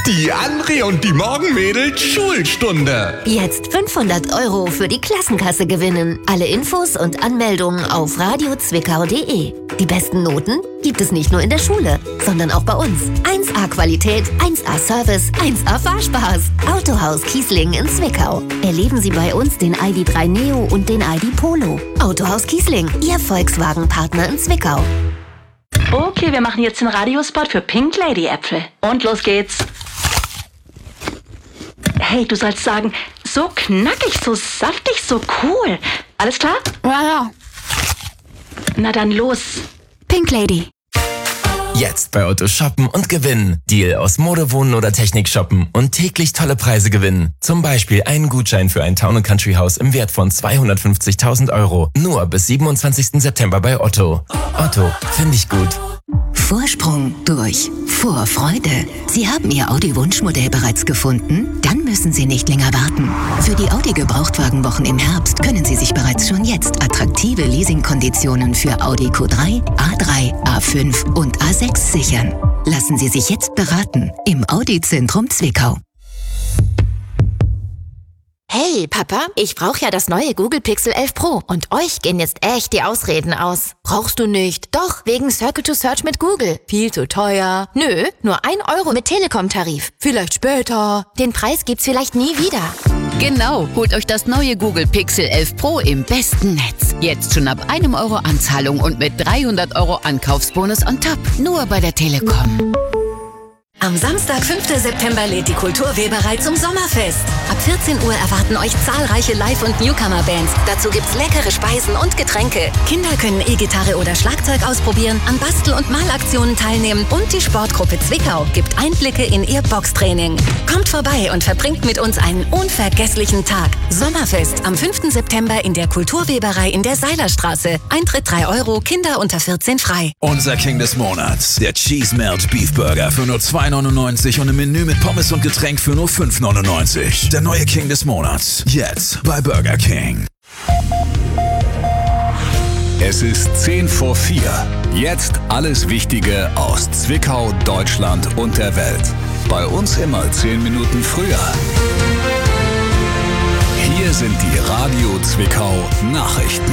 Die André und die Morgenmädels Schulstunde. Jetzt 500 € für die Klassenkasse gewinnen. Alle Infos und Anmeldungen auf radiozwickau.de. Die besten Noten gibt es nicht nur in der Schule, sondern auch bei uns. 1A Qualität, 1A Service, 1A Fahrspaß. Autohaus Kieslingen in Zwickau. Erleben Sie bei uns den ID.3 Neo und den ID Polo. Autohaus Kieslingen, Ihr Volkswagen-Partner in Zwickau. Okay, wir machen jetzt den Radiospot für Pink Lady Äpfel. Und los geht's. Hey, du sollst sagen, so knackig, so saftig, so cool. Alles klar? Ja. Na dann los. Pink Lady. Jetzt bei Otto shoppen und gewinnen. Deal aus Mode, Wohnen oder Technik shoppen und täglich tolle Preise gewinnen. Zum Beispiel einen Gutschein für ein Town & Country Haus im Wert von 250.000 €. Nur bis 27. September bei Otto. Otto, finde ich gut. Vorsprung durch Vorfreude. Sie haben Ihr Audi-Wunschmodell bereits gefunden? Dann müssen Sie nicht länger warten. Für die Audi-Gebrauchtwagenwochen im Herbst können Sie sich bereits schon jetzt attraktive Leasingkonditionen für Audi Q3, A3, A5 und A6 sichern. Lassen Sie sich jetzt beraten im Audi-Zentrum Zwickau. Hey, Papa, ich brauche ja das neue Google Pixel 11 Pro und euch gehen jetzt echt die Ausreden aus. Brauchst du nicht? Doch, wegen Circle to Search mit Google. Viel zu teuer. Nö, nur 1 € mit Telekom-Tarif. Vielleicht später. Den Preis gibt's vielleicht nie wieder. Genau, holt euch das neue Google Pixel 11 Pro im besten Netz. Jetzt schon ab 1 € Anzahlung und mit 300 € Ankaufsbonus on top. Nur bei der Telekom. Am Samstag, 5. September lädt die Kulturweberei zum Sommerfest. Ab 14 Uhr erwarten euch zahlreiche Live- und Newcomer-Bands. Dazu gibt's leckere Speisen und Getränke. Kinder können E-Gitarre oder Schlagzeug ausprobieren, an Bastel- und Malaktionen teilnehmen und die Sportgruppe Zwickau gibt Einblicke in ihr Boxtraining. Kommt vorbei und verbringt mit uns einen unvergesslichen Tag. Sommerfest am 5. September in der Kulturweberei in der Seilerstraße. Eintritt 3 €, Kinder unter 14 frei. Unser King des Monats, der Cheese Melt Beef Burger für nur 2,99 € und ein Menü mit Pommes und Getränk für nur 5,99 €. Der neue King des Monats, jetzt bei Burger King. Es ist 10 vor 4. Jetzt alles Wichtige aus Zwickau, Deutschland und der Welt. Bei uns immer 10 Minuten früher. Hier sind die Radio Zwickau Nachrichten.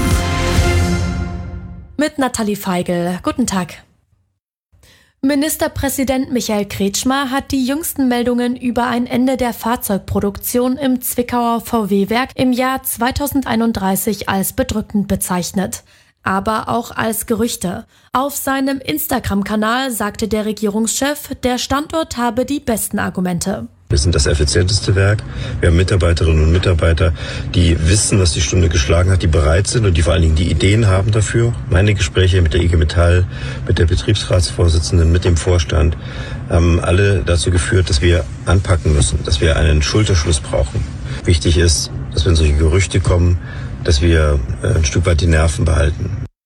Mit Nathalie Feigl. Guten Tag. Ministerpräsident Michael Kretschmer hat die jüngsten Meldungen über ein Ende der Fahrzeugproduktion im Zwickauer VW-Werk im Jahr 2031 als bedrückend bezeichnet, aber auch als Gerüchte. Auf seinem Instagram-Kanal sagte der Regierungschef, der Standort habe die besten Argumente. Wir sind das effizienteste Werk. Wir haben Mitarbeiterinnen und Mitarbeiter, die wissen, was die Stunde geschlagen hat, die bereit sind und die vor allen Dingen die Ideen haben dafür. Meine Gespräche mit der IG Metall, mit der Betriebsratsvorsitzenden, mit dem Vorstand haben alle dazu geführt, dass wir anpacken müssen, dass wir einen Schulterschluss brauchen. Wichtig ist, dass wenn solche Gerüchte kommen, dass wir ein Stück weit die Nerven behalten.